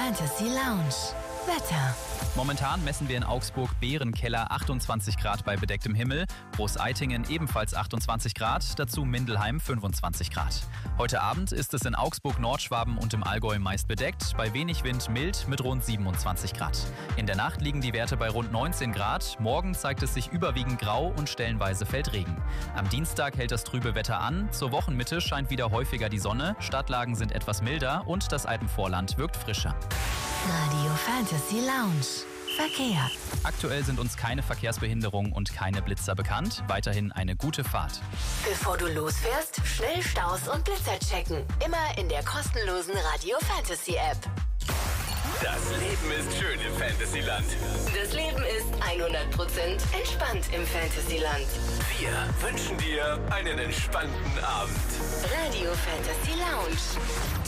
Fantasy Lounge. Wetter. Momentan messen wir in Augsburg Bärenkeller 28 Grad bei bedecktem Himmel, Großeitingen ebenfalls 28 Grad, dazu Mindelheim 25 Grad. Heute Abend ist es in Augsburg, Nordschwaben und im Allgäu meist bedeckt, bei wenig Wind mild mit rund 27 Grad. In der Nacht liegen die Werte bei rund 19 Grad, morgen zeigt es sich überwiegend grau und stellenweise fällt Regen. Am Dienstag hält das trübe Wetter an, zur Wochenmitte scheint wieder häufiger die Sonne, Stadtlagen sind etwas milder und das Alpenvorland wirkt frischer. Radio Fantasy Lounge. Verkehr. Aktuell sind uns keine Verkehrsbehinderungen und keine Blitzer bekannt. Weiterhin eine gute Fahrt. Bevor du losfährst, schnell Staus und Blitzer checken. Immer in der kostenlosen Radio Fantasy App. Das Leben ist schön im Fantasyland. Das Leben ist 100% entspannt im Fantasyland. Wir wünschen dir einen entspannten Abend. Radio Fantasy Lounge.